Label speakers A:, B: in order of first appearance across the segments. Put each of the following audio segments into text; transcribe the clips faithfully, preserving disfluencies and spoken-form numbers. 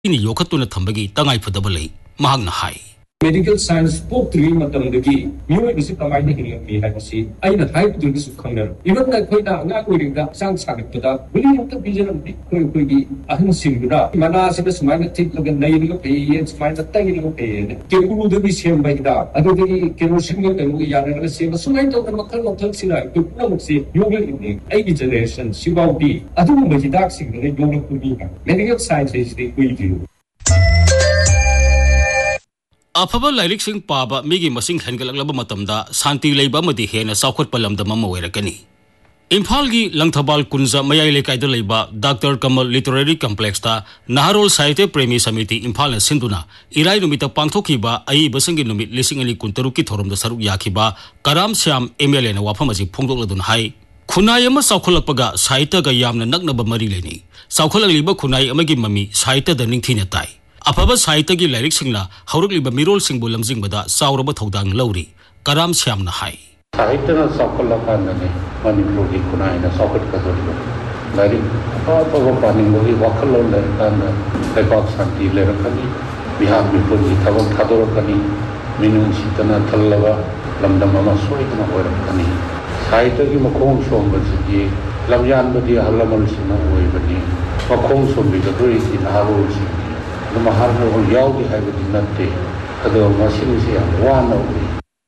A: ini yokhatuna thambagi tangai phadaba lei mahangna hai
B: medical science spoke to him at the new is coming in me like see I know how to do this corner even like quite a not with that sounds like that we have to vision of the ahun singura mana says minor take look at nail pay and find the thing in pay kebu the be same by that other the kerosene and we are going to say so I don't know what to see like to know see you will in a generation she will be I don't know what that signal you don't know be medical science is the way you
A: Afaba lairik sing paba migi masing hengalak matamda santi leiba madi hena saukhat palamda mama werakani Imphal gi langthabal kunza mayai lekai da leiba Doctor Kamal Literary Complex ta Naharol Sahitya Premi Samiti Imphal na sinduna irai numita pangthokiba ai basangi numit lising ani kuntaru ki thorom da saruk yakhiba Karam Syam M L A na wafam aji phongdok ladun hai khunai ama saukhalakpaga sahitya ga yamna naknaba mari leni saukhalak liba khunai amagi mami sahitya da ningthina tai Afaba Sahitya gi lyric singna haurukliba mirol singbu lamjingbada sauraba thodang lauri Karam Syam na hai
C: Sahitya na saukhalaka nane Manipur gi kunai na saukhat ka doriba lyric apa apa paningo gi wakhalo lerkana lebak santi lerakani bihar mipur gi thabak thadorakani minung sitana thallaba lamdam ama soitana hoirakani Sahitya gi makhong somba gi lamyan badi halamal sina hoibani makhong sombi da dori gi haro si Mahar ho yaudi hai badi natte ado masin se wana uri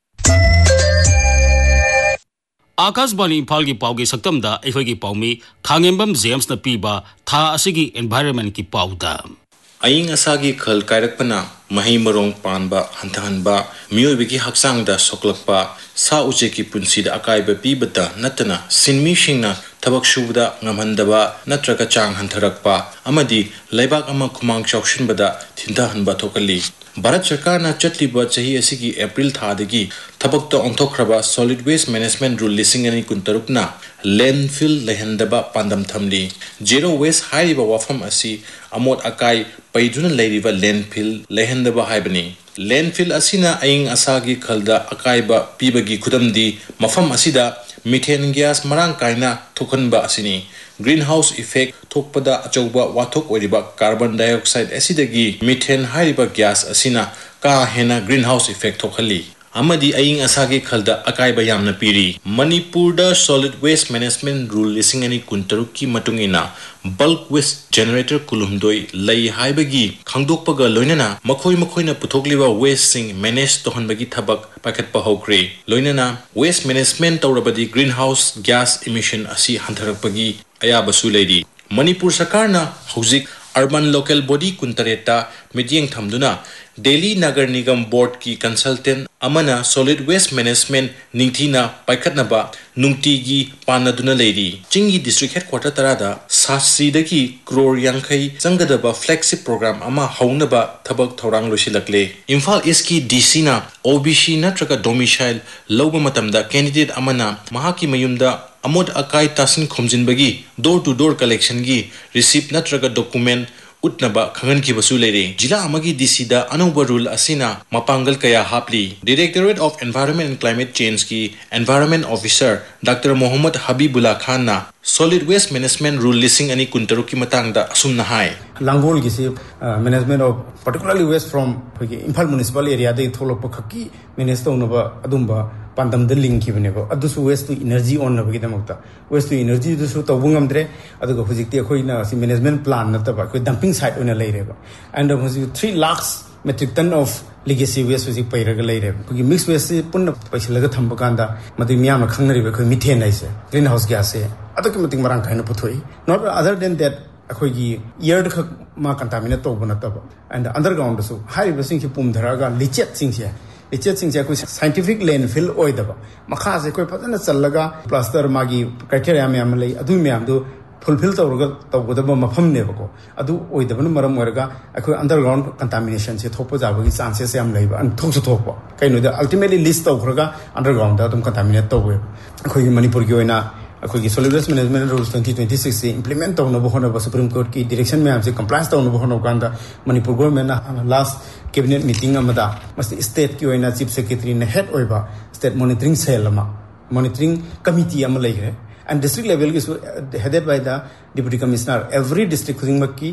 A: Akashbani Imphal gi paugi saktamda ekhoi gi paumi Khangembam James na piba tha asigi environment ki pauda
D: Aying asagi khal kairakpana mahi marong panba hantahanba miyobigi haksangda soklakpa sa ucheki punsida akaiba pibata natana sinmi shingna tabak shubda ngamhandaba natraga chang hantarakpa amadi laibak ama khumang chawshinbada thintahanba thokali Bharat Sarkar na chatliba chahi asigi April thadagi thabakta onthokraba solid waste management rule lising ani kuntarukna landfill lehendaba pandam thamli zero waste haiba wafam asi amot akai paiduna leiriba landfill lehendaba haibani landfill asina aing asagi khalda akaiba pibagi khudamdi mafam asida methane gas marang kaina thokhanba asini greenhouse effect thokpada achauba wathok oriba carbon dioxide acidagi methane haiba gas asina ka hena greenhouse effect thokhali amadi aing asagi khalda akaiba yamna piri Manipur da solid waste management rule lising ani kuntaruk ki matungina bulk waste generator kulumdoi lei haibagi khangdokpaga loinana makhoi makhoina puthogliba waste sing manage tohanbagi thabak pakatpa hokre loinana waste management tawrabadi greenhouse gas emission asi hantharakpagi ayabasu leidi Manipur Sarkar na hojik urban local body kuntareta meeting thamduna Delhi Nagar Nigam Board ki consultant amana solid waste management ningthina paikhatnaba nungtigi panaduna leidi Chingi district headquarter tarada sasi daki crore yankai changadaba flagship program ama haunaba thabak thorang losilakle Imphal East ki D C na O B C natraga domicile loba matamda candidate amana mahaki mayumda amod akai tasin khomjinbagi door to door collection gi receipt natraga document utnaba khangan ki basu leire jila amagi D C da anuba rule asina mapangal kaya hapli Directorate of Environment and Climate Change ki Environment Officer Doctor Mohammad Habibullah Khan na solid waste management rule listing ani kuntaru ki matangda asumna hai
E: Langol gi se management of particularly waste from Imphal municipal area de tholok khaki manage tonaba adumba pandam the link ki baneba adusu waste to energy on na bagi damakta waste to energy dusu tawungamdre aduga hujikti khoi na si management plan na taba khoi dumping site ona leireba and hoji three lakhs metric ton of legacy waste hujik pairaga leireba khoi mixed waste punna paisilaga thamba kanda madu miyam na khangnariba khoi methane aise greenhouse gas se aduk mating marang kaina puthoi not other than that khoi gi year khak ma contaminate to bana taba and underground so high wasting ki pum dharaga lichet sing se ichet sing se ko scientific landfill oidaba makha se ko patana challaga plaster magi criteria me am lei adu me am do fulfill tawraga tawgodaba mafam ne bako adu oidaba maram oraga akoi underground contamination se thopa jabagi chances am leiba an thoksu thokpa kaino da ultimately list tawraga underground da dum contaminate tawwe akoi Manipur gi oina akoi solid waste management rules twenty twenty-six se implement tawna bo hona Supreme Court ki direction me am se compliance tawna bo hona kanda Manipur government na last cabinet meeting amada must state ki oina chief secretary na head oiba state monitoring cell ama monitoring committee am laigre and district level is headed by the deputy commissioner every district khuding makki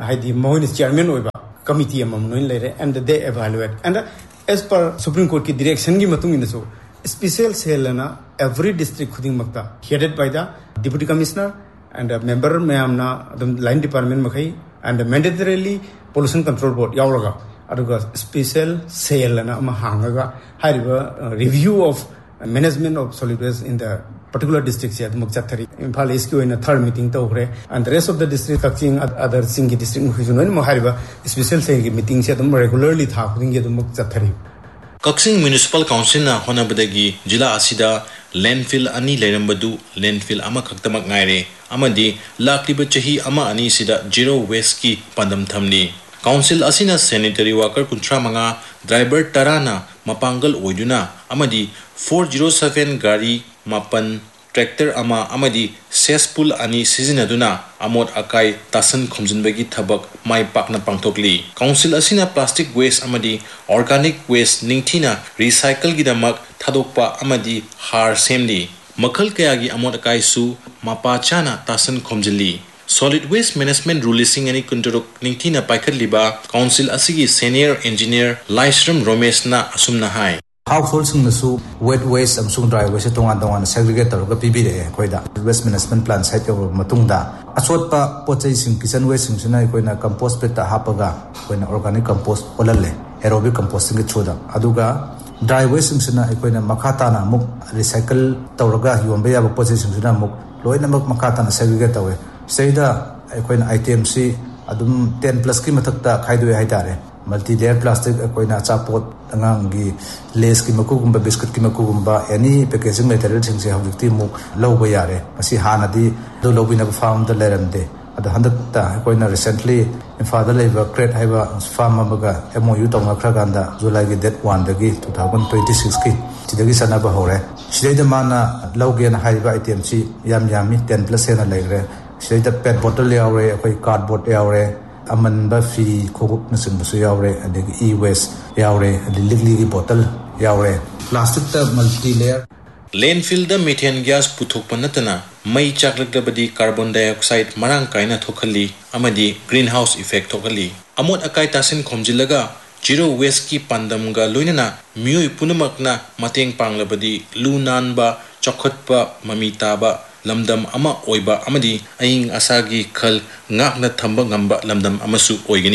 E: haidi mohon chairman oiba committee amam noin lere and they evaluate and as per Supreme Court ki direction gi matung in so special cell na every district khuding makta headed by the deputy commissioner and a member mayamna the line department makai and mandatorily pollution control board yauraga aduga special cell na ma hangaga hariba review of management of solid waste in the particular districts ya muk chathari Imphal East ki oina third meeting to hore and the rest of the district Kaching other singi district mu khujun no hariba special cell ki meeting se dum regularly tha khuding ya dum muk chathari
D: Kaching Municipal Council na honabadagi jila asida landfill ani leirambadu landfill ama khaktamak ngaire amadi lakliba chahi ama ani sida zero waste ki pandam thamni Council asina sanitary worker kuntra manga driver tarana mapangal oiduna amadi four oh seven gari mapan tractor ama amadi cesspool ani sizinaduna amot akai tasan khomjinbagi thabak mai pakna pangthokli Council asina plastic waste amadi organic waste ningthina recycle gidamak thadokpa amadi har semli makhal kayagi amot akai su mapa chana tasan khomjili Solid Waste Management Releasing any Kunturuk Ningtina Paikar Liba Council Asigi Senior Engineer Laisram Romesh na asumna hai
F: Household sing nasu wet waste amsung dry waste tongan tongan segregator ga P B de koida waste management plan site over matungda achot pa pochai sing kitchen waste sing sina koina compost pit ta hapaga koina organic compost olalle aerobic composting ge choda aduga dry waste sing sina koina makhata na muk recycle tawraga yombe ya pochai sing sina muk loina mak makhata na segregator we Sayda koina item si adum ten plus ki mathakta khaidoi haitare multi layer plastic koina chapot angangi lace ki makugumba biscuit ki makugumba any packaging material sing se hawikti mu loba yare masi hanadi do lobina farm the lerande ad handata koina recently in father labor crate haiba farm amaga M O U tonga khraganda July gi date one dagi twenty twenty-six ki tidagi sanaba hore sidai mana loge na haiba item si yam yami ten plus na legre Sayda pet bottle yaure koi cardboard yaure aman ba fi khoguk na sin busu yaure adegi e-waste yaure ligli gi bottle yaure plastic ta multi layer
D: landfill da methane gas puthok panatana mai chaklak da badi carbon dioxide marang kaina thokhali amadi greenhouse effect thokhali amot akai tasin khomjilaga zero waste ki pandam ga loinana mioi punamakna mateng panglabadi lunan ba chokhatpa mamita ba lamdam ama oiba amadi aing asagi khal ngakna thamba ngamba lamdam amasu oigani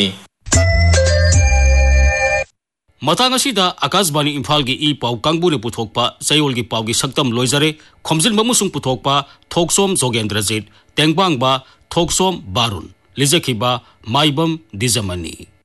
A: Matang asida Akashbani Imphal gi i pau kangbu ne puthokpa chayol gi pau gi saktam loizare khomjil mamusung puthokpa thoksom Jogendrajit tengbang ba thoksom Barun lijakhiba maibam dijamani